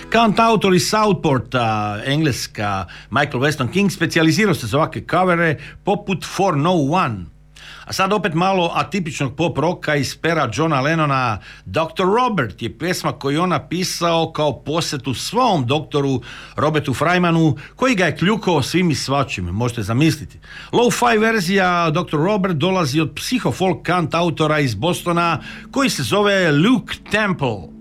Kantautor iz Southporta, engleska, Michael Weston King, specijalizirao se za ovakve kavere poput For No One. A sad opet malo atipičnog pop roka iz pera Johna Lennona. Dr. Robert je pjesma koju je on napisao kao posjetu svom doktoru Robertu Freimanu, koji ga je kljukao svim i svačim, možete zamisliti. Low-fi verzija Dr. Robert dolazi od psihofolk kantautora iz Bostona koji se zove Luke Temple.